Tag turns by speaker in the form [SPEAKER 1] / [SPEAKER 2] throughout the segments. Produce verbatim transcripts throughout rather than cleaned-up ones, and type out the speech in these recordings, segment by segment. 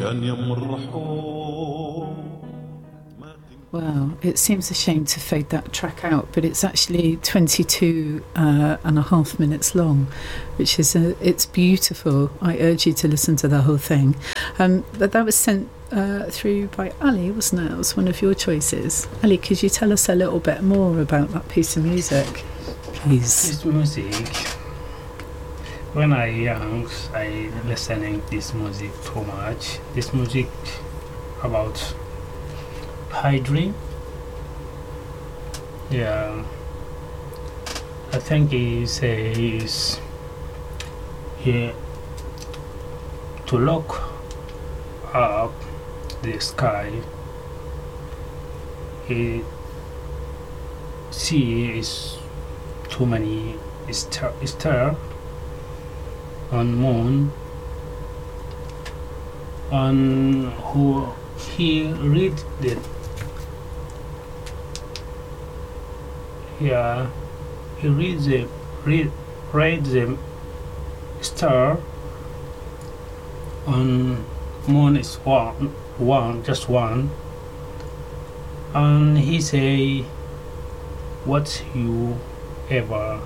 [SPEAKER 1] Wow, it seems a shame to fade that track out, but it's actually twenty-two uh, and a half minutes long, which is a, it's beautiful. I urge you to listen to the whole thing. Um, but that was sent uh, through by Ali, wasn't it? It was one of your choices. Ali, could you tell us a little bit more about that piece of music, please?
[SPEAKER 2] This music, when I young, I listening this music too much. This music about high dream. Yeah, I think he says here to look up the sky. He sees too many star, star on moon, on who he read the yeah he reads the read read the star on moon is one one just one, and he say what you ever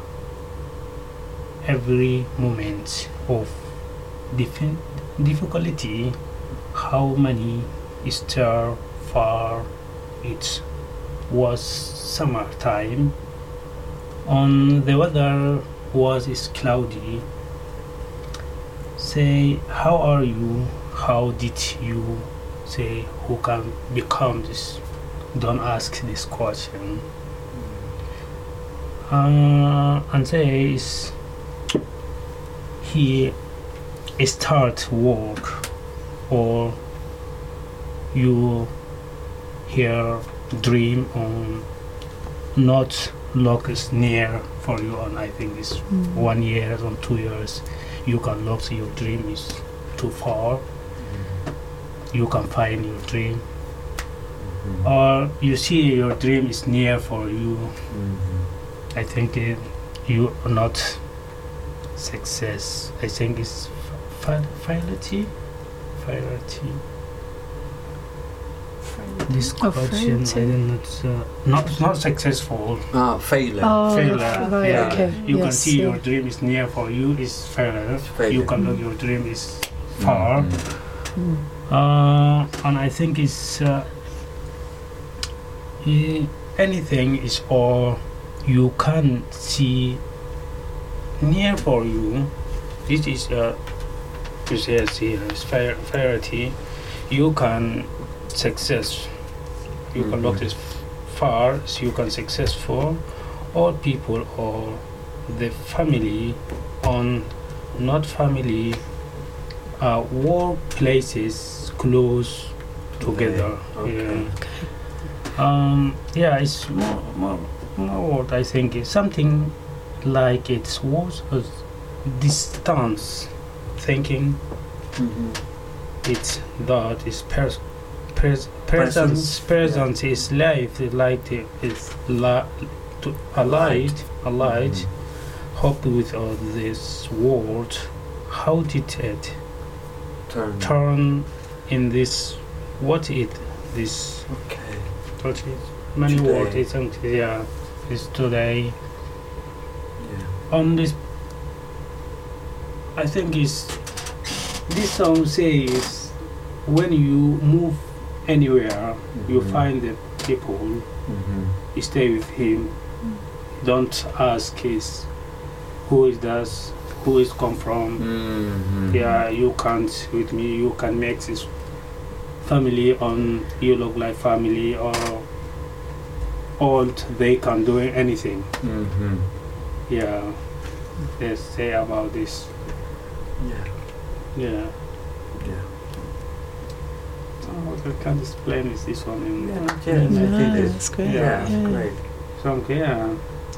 [SPEAKER 2] every moment of dif- difficulty, how many star far it was summertime, on the weather was is cloudy, say how are you, how did you, say who can become this, don't ask this question, uh, and says he start work or you hear dream on not luck is near for you, and I think it's mm. one year or two years you can look your dream is too far, mm. you can find your dream, mm-hmm. or you see your dream is near for you, mm-hmm. I think it, you are not success. I think it's finality finality this question, I didn't uh, not not successful.
[SPEAKER 3] Ah, failure.
[SPEAKER 1] Oh,
[SPEAKER 2] failure.
[SPEAKER 1] Right,
[SPEAKER 2] yeah.
[SPEAKER 1] Okay.
[SPEAKER 2] You
[SPEAKER 1] yes,
[SPEAKER 2] can see
[SPEAKER 1] yeah.
[SPEAKER 2] your dream is near for you is failure.
[SPEAKER 3] failure.
[SPEAKER 2] You can look your dream is far.
[SPEAKER 1] Mm-hmm.
[SPEAKER 2] Uh, and I think it's uh, eh, anything is all you can see near for you. This is uh, you say here is fairity. You can success. You mm-hmm. can look as far as you can successful. All people or the family on not family uh, workplaces close together.
[SPEAKER 3] Okay.
[SPEAKER 2] Yeah. Okay. Um, yeah, it's more, more, more what I think is something like it was a distance thinking. Mm-hmm. It's that is pers- pres- presence. Presence is life. Like it's la- to a light, a light. Mm-hmm. Hope with uh, this world. How did it
[SPEAKER 3] turn
[SPEAKER 2] turn in this? What it this?
[SPEAKER 3] Okay.
[SPEAKER 2] What is many
[SPEAKER 3] Today.
[SPEAKER 2] words? Isn't it? Yeah, it's today.
[SPEAKER 3] Yeah.
[SPEAKER 2] On this, I think is this song says when you move anywhere, mm-hmm. you find the people. Mm-hmm. You stay with him. Mm-hmm. Don't ask his who is this, who is come from. Mm-hmm. Yeah, you can't with me. You can make this family on. You look like family or old. They can do anything. Mm-hmm. Yeah, they say about this.
[SPEAKER 3] Yeah.
[SPEAKER 2] Yeah.
[SPEAKER 3] Yeah.
[SPEAKER 2] Oh, I can't explain is this one in
[SPEAKER 3] yeah,
[SPEAKER 2] yeah,
[SPEAKER 3] yeah,
[SPEAKER 1] yeah,
[SPEAKER 3] I think it's
[SPEAKER 1] that's great.
[SPEAKER 3] Yeah,
[SPEAKER 1] yeah.
[SPEAKER 3] great.
[SPEAKER 2] So yeah.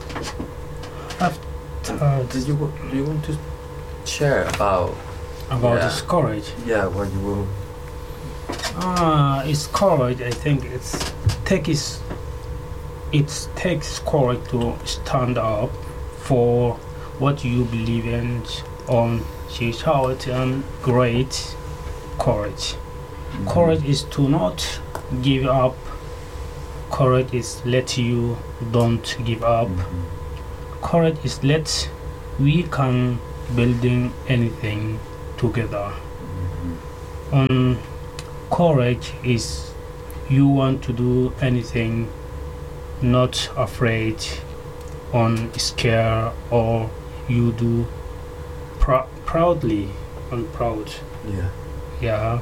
[SPEAKER 2] After
[SPEAKER 3] Did you wa- do you want to share about
[SPEAKER 2] about
[SPEAKER 3] yeah.
[SPEAKER 2] this courage?
[SPEAKER 3] Yeah, what you will.
[SPEAKER 2] Ah, it's courage. I think it's takes it takes courage to stand up for what you believe in. On she showed um, great courage. Courage is to not give up. Courage is let you don't give up.
[SPEAKER 3] Mhm.
[SPEAKER 2] Courage is let we can building anything together.
[SPEAKER 3] Mhm.
[SPEAKER 2] Um, courage is you want to do anything, not afraid, on scare, or you do pr- proudly and proud.
[SPEAKER 3] Yeah.
[SPEAKER 2] Yeah.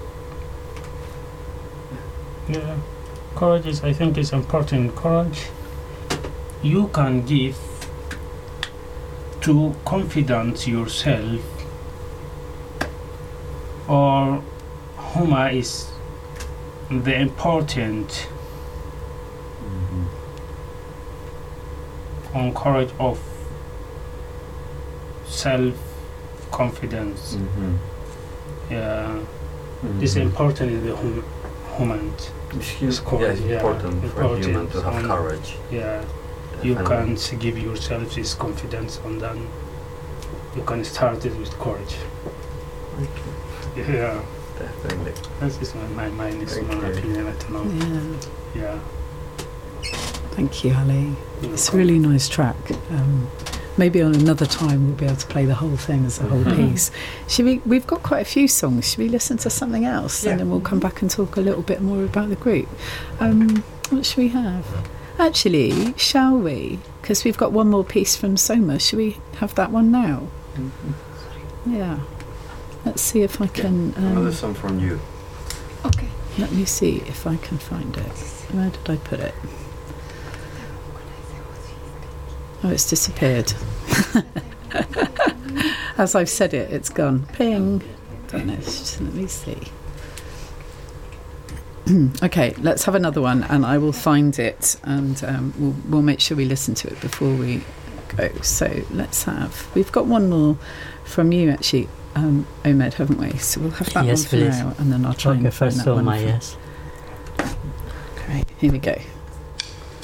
[SPEAKER 2] Yeah. Courage is, I think, is important. Courage you can give to confidence yourself, or Huma is the important
[SPEAKER 3] Mhm.
[SPEAKER 2] on courage of self confidence.
[SPEAKER 3] Mhm.
[SPEAKER 2] Yeah, it's
[SPEAKER 3] Mhm.
[SPEAKER 2] important in the hum- human.
[SPEAKER 3] It's hu-
[SPEAKER 2] It's courage,
[SPEAKER 3] yeah, it's
[SPEAKER 2] yeah,
[SPEAKER 3] important for a human
[SPEAKER 2] important
[SPEAKER 3] to have
[SPEAKER 2] on-
[SPEAKER 3] courage.
[SPEAKER 2] Yeah, you
[SPEAKER 3] Definitely.
[SPEAKER 2] can give yourself this confidence, and then you can start it with courage.
[SPEAKER 3] Okay.
[SPEAKER 2] Yeah,
[SPEAKER 3] Definitely.
[SPEAKER 2] that's just my my mind is
[SPEAKER 3] Thank
[SPEAKER 2] my
[SPEAKER 3] you.
[SPEAKER 2] opinion. I don't know.
[SPEAKER 1] Yeah.
[SPEAKER 2] Yeah,
[SPEAKER 1] Thank you, Ali.
[SPEAKER 2] You're
[SPEAKER 1] It's a
[SPEAKER 2] welcome.
[SPEAKER 1] really nice track. Um, maybe on another time we'll be able to play the whole thing as a whole
[SPEAKER 3] Mhm.
[SPEAKER 1] piece. Should we? We've got quite a few songs. Should we listen to something else,
[SPEAKER 3] Yeah.
[SPEAKER 1] and then we'll come back and talk a little bit more about the group? Um, what should we have? Actually, shall we? Because we've got one more piece from Soma. Should we have that one now?
[SPEAKER 3] Mhm.
[SPEAKER 1] Yeah. Let's see if I can.
[SPEAKER 3] Another
[SPEAKER 1] Um,
[SPEAKER 3] song from you.
[SPEAKER 4] Okay.
[SPEAKER 1] let me see if I can find it. Where did I put it? Oh, it's disappeared. As I've said it, it's gone. Ping. Don't know. Just let me see. Okay, let's have another one, and I will find it, and um, we'll, we'll make sure we listen to it before we go. So let's have. We've got one more from you, actually, um, Omed, haven't we? So we'll have that
[SPEAKER 5] Yes,
[SPEAKER 1] one for
[SPEAKER 5] please.
[SPEAKER 1] now, and then I'll try
[SPEAKER 5] Okay,
[SPEAKER 1] and find
[SPEAKER 5] first
[SPEAKER 1] that
[SPEAKER 5] of
[SPEAKER 1] one.
[SPEAKER 5] my
[SPEAKER 1] for-
[SPEAKER 5] yes.
[SPEAKER 1] Great. Here we go.